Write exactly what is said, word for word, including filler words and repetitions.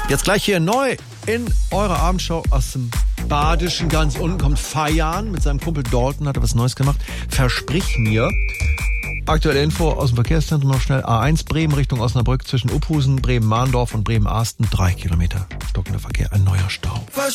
Jetzt gleich hier neu in eurer Abendshow aus dem Badischen. Ganz unten kommt Fayan mit seinem Kumpel Dalton, hat er was Neues gemacht. Versprich mir. Aktuelle Info aus dem Verkehrszentrum noch schnell. A eins Bremen Richtung Osnabrück zwischen Uphusen, Bremen-Mahndorf und Bremen-Ahsten. Drei Kilometer stockender Verkehr, ein neuer Stau.